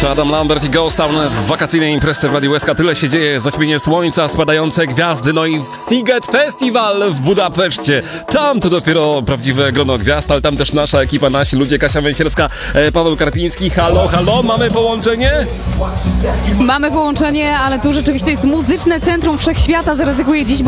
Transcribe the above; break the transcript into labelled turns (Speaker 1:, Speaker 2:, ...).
Speaker 1: To Adam Lambert i Ghost Town w wakacyjnej imprezie w Radiu SK. Tyle się dzieje, zaćmienie słońca, spadające gwiazdy, no i Sziget Festival w Budapeszcie. Tam to dopiero prawdziwe grono gwiazd, ale tam też nasza ekipa, nasi ludzie, Kasia Węsierska, Paweł Karpiński. Halo, halo, mamy połączenie?
Speaker 2: Mamy połączenie, ale tu rzeczywiście jest muzyczne centrum wszechświata, zaryzykuję dziś, bo